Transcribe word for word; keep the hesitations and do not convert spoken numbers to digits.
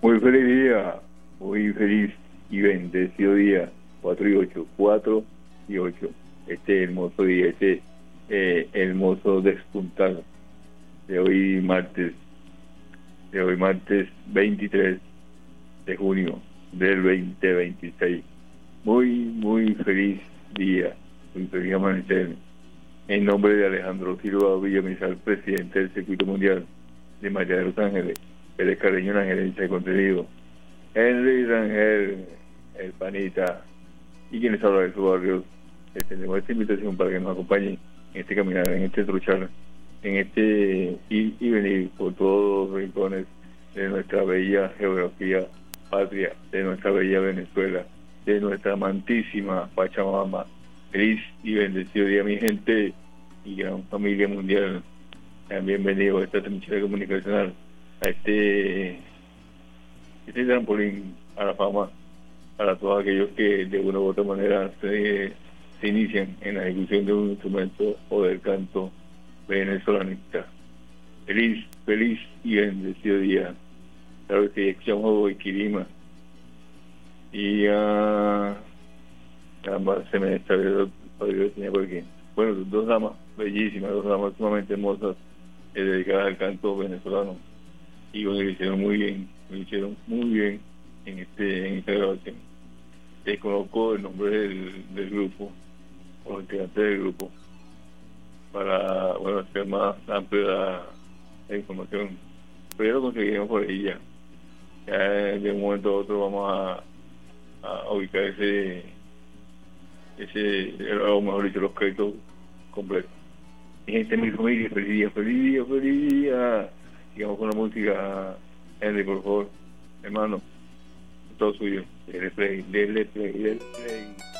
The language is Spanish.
Muy feliz día, muy feliz y bendecido día, cuatro y ocho, cuatro y ocho. Este hermoso día, este eh, hermoso despuntar de hoy martes, de hoy martes veintitrés de junio del dos mil veintiséis. Muy, muy feliz día, muy feliz amanecer. En nombre de Alejandro Silva Villamizar, presidente del Circuito Mundial de María de los Ángeles, Pérez Carreño en la gerencia de contenido, Henry Rangel, el panita, y quienes hablan de su barrio, les tenemos esta invitación para que nos acompañen en este caminar, en este truchar, en este ir y venir por todos los rincones de nuestra bella geografía patria, de nuestra bella Venezuela, de nuestra amantísima Pachamama. Feliz y bendecido día, mi gente y gran familia mundial. Sean bienvenidos a esta trinchera comunicacional, a este este trampolín a la fama para todos aquellos que de una u otra manera se, se inician en la ejecución de un instrumento o del canto venezolanista. Feliz, feliz y bendecido día. Claro que escuchamos Quirima y a uh, se me está viendo por aquí. Bueno, dos damas bellísimas, dos damas sumamente hermosas, eh, dedicadas al canto venezolano, y bueno, lo hicieron muy bien, lo hicieron muy bien en este en esta grabación. Desconozco el nombre del, del grupo o el integrante del grupo para, bueno, hacer más amplia la, la información, pero ya lo conseguiremos por ahí ya. Ya de un momento a otro vamos a, a ubicar ese ese, o mejor dicho, los créditos completos. Mi gente, mi familia, feliz día, feliz día, feliz día. Sigamos con la música, Henry, por favor, hermano, todo suyo. Dele play, dele play, dele play.